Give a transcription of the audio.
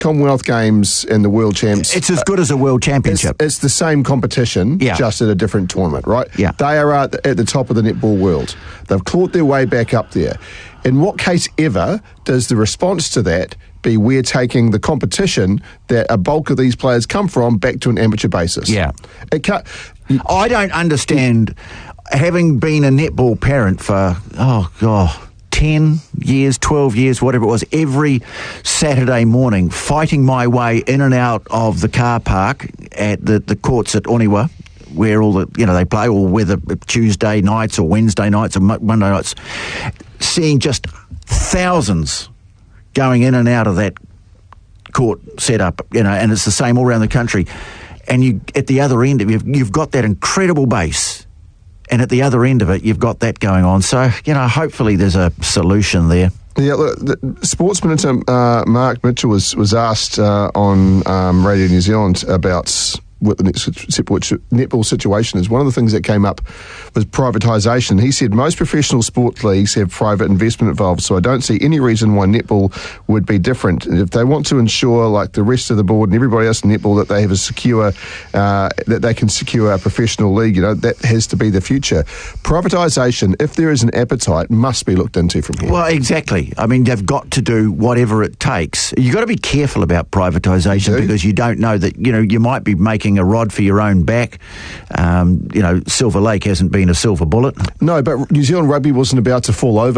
Commonwealth Games and the World Champs. It's as good as a World Championship. It's the same competition, just at a different tournament, right? Yeah. They are at the top of the netball world. They've clawed their way back up there. In what case ever does the response to that be we're taking the competition that a bulk of these players come from back to an amateur basis? Yeah. It can't, I don't understand, having been a netball parent for, 10 years, 12 years, whatever it was, every Saturday morning, fighting my way in and out of the car park at the courts at Oniwa, where all they play, or whether Tuesday nights or Wednesday nights or Monday nights, seeing just thousands going in and out of that court setup, and it's the same all around the country. And you, at the other end of it, you've got that incredible base. And at the other end of it, you've got that going on. So, hopefully there's a solution there. Yeah, look, the Sports Minister Mark Mitchell was asked on Radio New Zealand about what the netball situation is. One of the things that came up was privatisation. He said most professional sports leagues have private investment involved, so I don't see any reason why netball would be different. If they want to ensure, like the rest of the board and everybody else in netball, that they have a secure, that they can secure a professional league, that has to be the future. Privatisation, if there is an appetite, must be looked into from here. Well, exactly. I mean, they've got to do whatever it takes. You've got to be careful about privatisation because you don't know that, you might be making a rod for your own back. Silver Lake hasn't been a silver bullet. No, but New Zealand Rugby wasn't about to fall over